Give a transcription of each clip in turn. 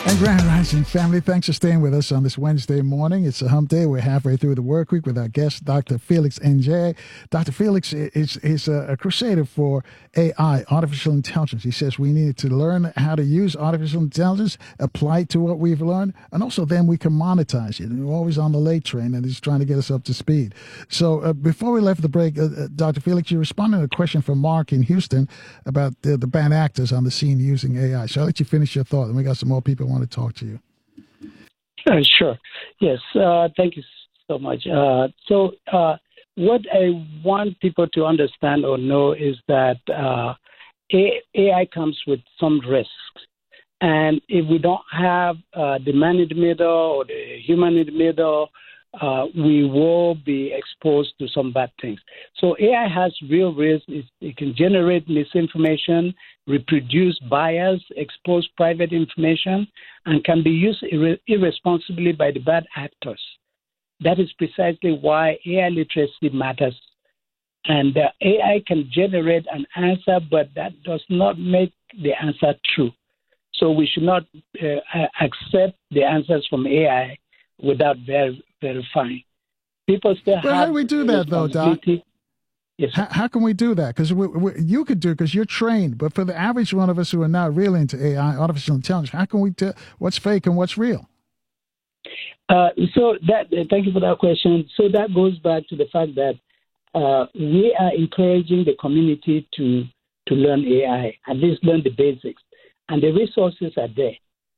And Grand Rising family, thanks for staying with us on this Wednesday morning. It's a hump day. We're halfway through the work week with our guest, Dr. Felix NJ. Dr. Felix is a crusader for AI, artificial intelligence. He says we need to learn how to use artificial intelligence, apply it to what we've learned, and also then we can monetize it. And we're always on the late train, and he's trying to get us up to speed. So before we left the break, Dr. Felix, you responded to a question from Mark in Houston about the bad actors on the scene using AI. So I'll let you finish your thought, and we got some more people who want to talk to you. Sure. Yes. Thank you so much. What I want people to understand or know is that AI comes with some risks. And if we don't have the man in the middle or the human in the middle, we will be exposed to some bad things. So AI has real risks. It can generate misinformation, reproduce bias, expose private information, and can be used irresponsibly by the bad actors. That is precisely why AI literacy matters. And AI can generate an answer, but that does not make the answer true. So we should not accept the answers from AI without verifying. People still have. How do we do that, though, Doc? Yes. How can we do that? Because you could do it because you're trained. But for the average one of us who are not really into AI, artificial intelligence, how can we tell what's fake and what's real? Thank you for that question. So that goes back to the fact that we are encouraging the community to learn AI, at least learn the basics. And the resources are there.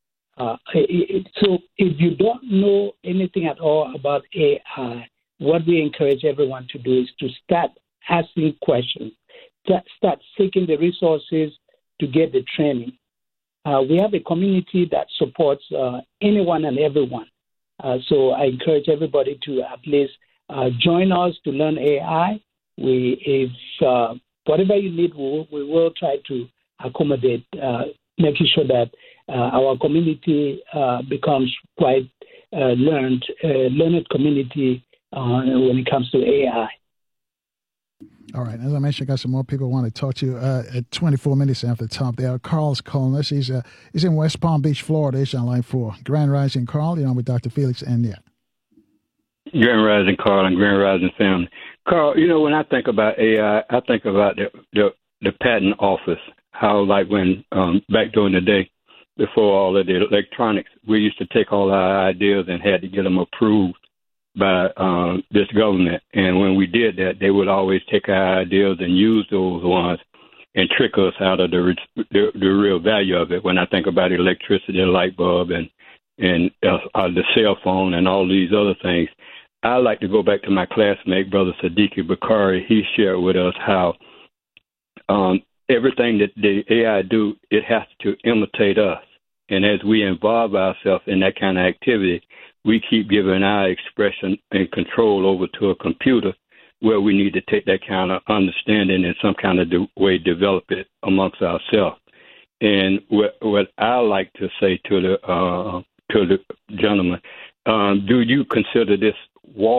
So if you don't know anything at all about AI, what we encourage everyone to do is to start asking questions, start seeking the resources to get the training. We have a community that supports anyone and everyone. So I encourage everybody to at least join us to learn AI. Whatever you need, we will try to accommodate, making sure that our community becomes quite learned community when it comes to AI. All right. As I mentioned, I got some more people who want to talk to you at 24 minutes after the top there. Carl's calling us. He's in West Palm Beach, Florida. He's on line 4. Grand Rising, Carl. You're on with Dr. Felix and Grand Rising, Carl, and Grand Rising family. Carl, when I think about AI, I think about the patent office. How, like, when back during the day, before all of the electronics, we used to take all our ideas and had to get them approved by this government. And when we did that, they would always take our ideas and use those ones and trick us out of the real value of it. When I think about electricity, the light bulb, and the cell phone and all these other things, I like to go back to my classmate, Brother Siddiqui Bakari. He shared with us how everything that the AI do, it has to imitate us. And as we involve ourselves in that kind of activity, we keep giving our expression and control over to a computer, where we need to take that kind of understanding and some kind of way develop it amongst ourselves. And what I like to say to the gentleman, do you consider this